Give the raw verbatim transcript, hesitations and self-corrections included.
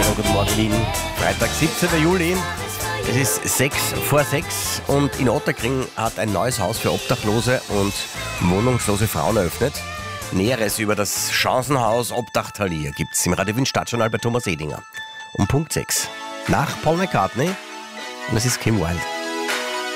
Schönen guten Morgen, Wien. Freitag, siebzehnter Juli. Es ist sechs vor sechs und in Ottakring hat ein neues Haus für Obdachlose und wohnungslose Frauen eröffnet. Näheres über das Chancenhaus Obdachtalir gibt es im Radio Wien Stadtjournal bei Thomas Edinger. Um Punkt sechs. Nach Paul McCartney und es ist Kim Wilde.